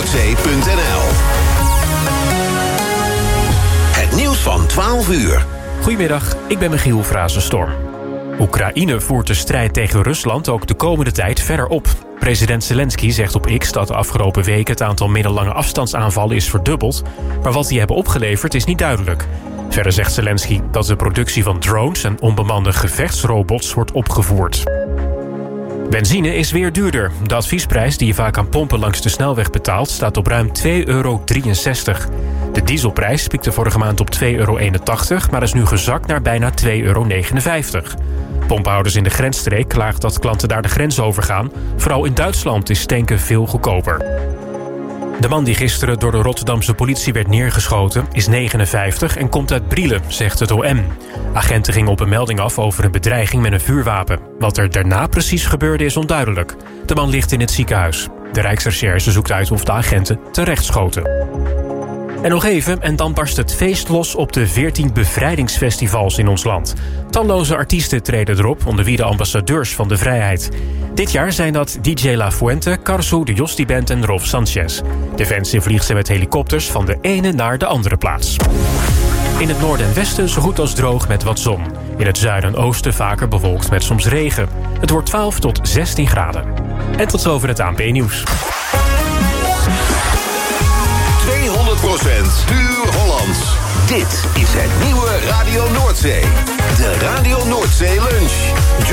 radionoordzee.nl. Het nieuws van 12 uur. Goedemiddag, ik ben Michiel Frazenstorm. Oekraïne voert de strijd tegen Rusland ook de komende tijd verder op. President Zelensky zegt op X dat de afgelopen weken het aantal middellange afstandsaanvallen is verdubbeld. Maar wat die hebben opgeleverd is niet duidelijk. Verder zegt Zelensky dat de productie van drones en onbemande gevechtsrobots wordt opgevoerd. Benzine is weer duurder. De adviesprijs die je vaak aan pompen langs de snelweg betaalt staat op ruim €2,63. De dieselprijs piekte vorige maand op €2,81, maar is nu gezakt naar bijna €2,59. Pomphouders in de grensstreek klagen dat klanten daar de grens overgaan. Vooral in Duitsland is tanken veel goedkoper. De man die gisteren door de Rotterdamse politie werd neergeschoten is 59 en komt uit Brielen, zegt het OM. Agenten gingen op een melding af over een bedreiging met een vuurwapen. Wat er daarna precies gebeurde is onduidelijk. De man ligt in het ziekenhuis. De Rijksrecherche zoekt uit of de agenten terechtschoten. En nog even, en dan barst het feest los op de 14 bevrijdingsfestivals in ons land. Talloze artiesten treden erop, onder wie de ambassadeurs van de vrijheid. Dit jaar zijn dat DJ La Fuente, Karsu, de Josti Band en Rolf Sanchez. Defensie vliegt ze met helikopters van de ene naar de andere plaats. In het noorden en westen zo goed als droog met wat zon. In het zuiden en oosten vaker bewolkt met soms regen. Het wordt 12 tot 16 graden. En tot zover het ANP-nieuws. 200% puur Hollands. Dit is het nieuwe Radio Noordzee. De Radio Noordzee Lunch.